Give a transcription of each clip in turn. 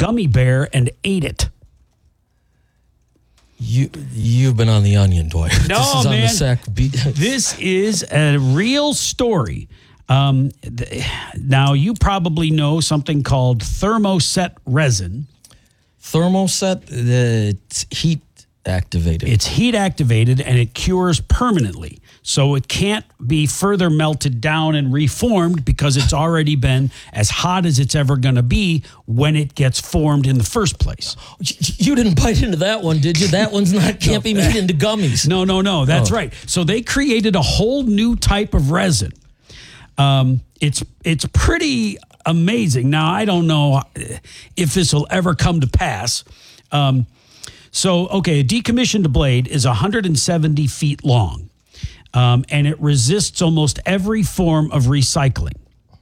gummy bear and ate it. You've been on The Onion, Dwight. No, this is man. On the sack beat. This is a real story. Now, you probably know something called thermoset resin. Thermoset, it's heat activated. It's heat activated and it cures permanently. So it can't be further melted down and reformed because it's already been as hot as it's ever going to be when it gets formed in the first place. You didn't bite into that one, did you? That one's can't be made into gummies. No. That's right. So they created a whole new type of resin. It's pretty amazing. Now, I don't know if this will ever come to pass. A decommissioned blade is 170 feet long, and it resists almost every form of recycling.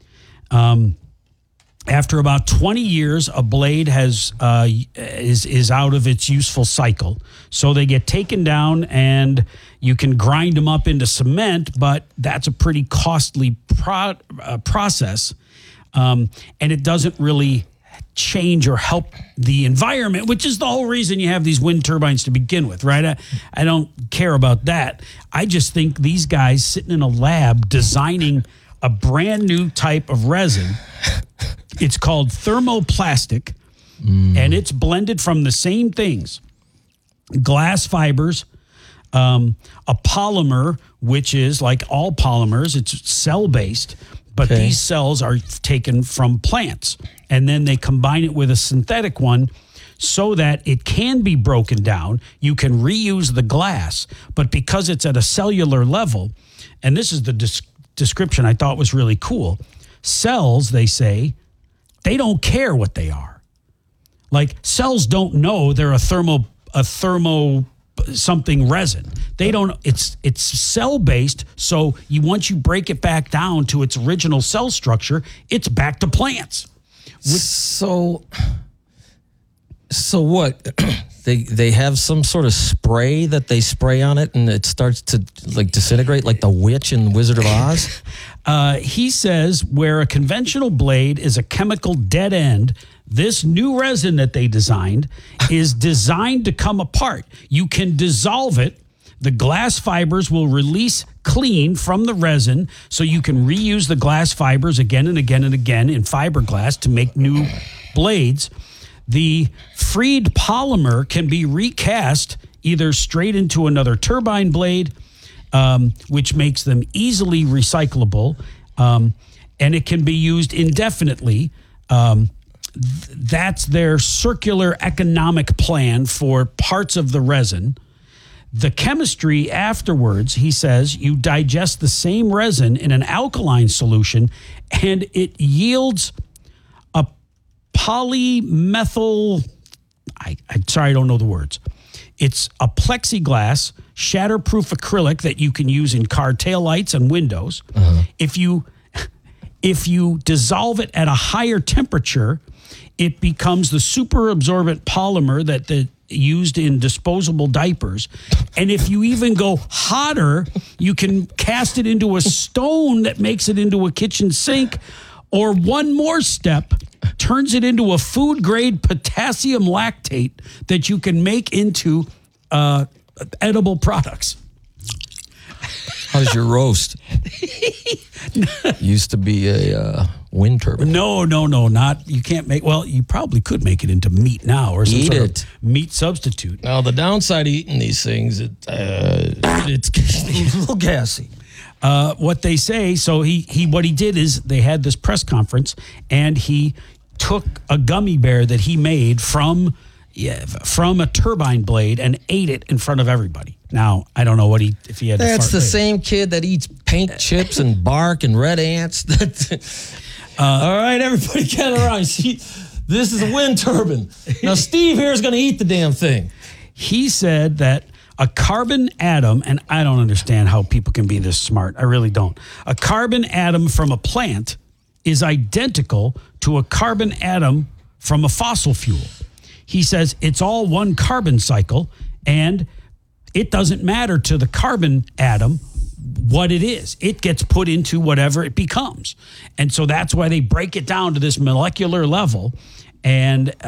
After about 20 years, a blade is out of its useful cycle. So they get taken down and you can grind them up into cement, but that's a pretty costly process. And it doesn't really change or help the environment, which is the whole reason you have these wind turbines to begin with, right? I don't care about that. I just think these guys sitting in a lab designing a brand new type of resin. It's called thermoplastic, and it's blended from the same things. Glass fibers, a polymer, which is like all polymers, it's cell-based, but these cells are taken from plants, and then they combine it with a synthetic one so that it can be broken down. You can reuse the glass, but because it's at a cellular level, and this is the description I thought was really cool, cells, they say, they don't care what they are. Like, cells don't know they're a thermo something resin. They don't. It's cell based. So once you break it back down to its original cell structure, it's back to plants. So what? They have some sort of spray that they spray on it, and it starts to like disintegrate, like the witch in Wizard of Oz. He says where a conventional blade is a chemical dead end, this new resin that they designed is designed to come apart. You can dissolve it. The glass fibers will release clean from the resin, so you can reuse the glass fibers again and again and again in fiberglass to make new blades. The freed polymer can be recast either straight into another turbine blade, which makes them easily recyclable, and it can be used indefinitely. That's their circular economic plan for parts of the resin. The chemistry afterwards, he says, you digest the same resin in an alkaline solution, and it yields a polymethyl, I'm sorry, I don't know the words. It's a plexiglass, shatterproof acrylic that you can use in car taillights and windows. Uh-huh. If you dissolve it at a higher temperature, it becomes the super absorbent polymer that used in disposable diapers. And if you even go hotter, you can cast it into a stone that makes it into a kitchen sink, or one more step, turns it into a food-grade potassium lactate that you can make into edible products. How's your roast? Used to be a wind turbine. No, not. You can't make, well, you probably could make it into meat now or some sort of meat substitute. Now, the downside of eating these things, it's a little gassy. What they say, so what he did is they had this press conference and he took a gummy bear that he made from a turbine blade and ate it in front of everybody. Now, I don't know if he had. That's the same kid that eats paint chips and bark and red ants. All right, everybody gather around. See, this is a wind turbine. Now, Steve here is going to eat the damn thing. He said that a carbon atom, and I don't understand how people can be this smart. I really don't. A carbon atom from a plant is identical to a carbon atom from a fossil fuel. He says it's all one carbon cycle, and it doesn't matter to the carbon atom what it is. It gets put into whatever it becomes. And so that's why they break it down to this molecular level. And